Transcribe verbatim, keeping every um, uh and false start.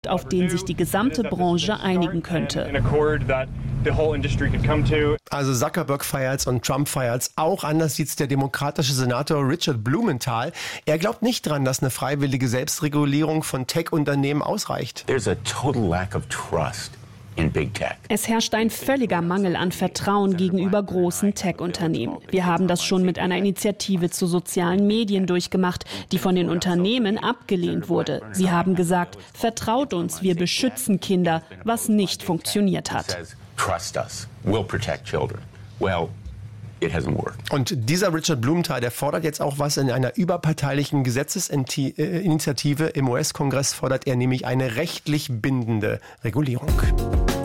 auf den sich die gesamte Branche einigen könnte. Also Zuckerberg feiert's und Trump feiert's. Auch anders sieht's der demokratische Senator Richard Blumenthal. Er glaubt nicht dran, dass eine freiwillige Selbstregulierung von Tech-Unternehmen ausreicht. There's a total lack of trust in big tech. Es herrscht ein völliger Mangel an Vertrauen gegenüber großen Tech-Unternehmen. Wir haben das schon mit einer Initiative zu sozialen Medien durchgemacht, die von den Unternehmen abgelehnt wurde. Sie haben gesagt, vertraut uns, wir beschützen Kinder, was nicht funktioniert hat. Trust us. We'll protect children. Well, it hasn't worked. Und dieser Richard Blumenthal, der fordert jetzt auch was in einer überparteilichen Gesetzesinitiative. Im U S-Kongress fordert er nämlich eine rechtlich bindende Regulierung.